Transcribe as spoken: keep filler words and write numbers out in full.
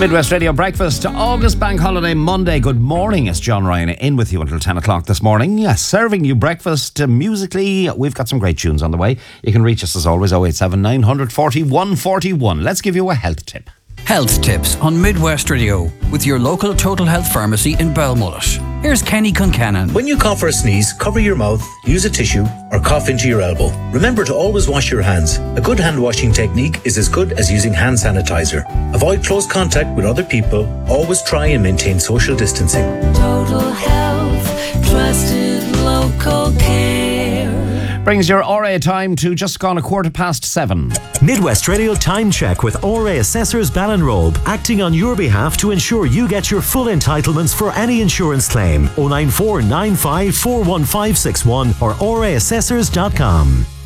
Midwest Radio Breakfast, August Bank Holiday Monday. Good morning, it's John Ryan in with you until ten o'clock this morning. Yes, serving you breakfast uh, musically. We've got some great tunes on the way. You can reach us as always, oh eight seven nine forty, one forty-one. Let's give you a health tip. Health tips on Midwest Radio with your local Total Health Pharmacy in Balmullet. Here's Kenny Concannon. When you cough or sneeze, cover your mouth, use a tissue or cough into your elbow. Remember to always wash your hands. A good hand washing technique is as good as using hand sanitizer. Avoid close contact with other people. Always try and maintain social distancing. Total Health, trusted local care. Brings your R A time to just gone a quarter past seven. Midwest Radio Time Check with R A Assessors Ballinrobe, acting on your behalf to ensure you get your full entitlements for any insurance claim. oh nine four nine five four one five six one or r a assessors dot com.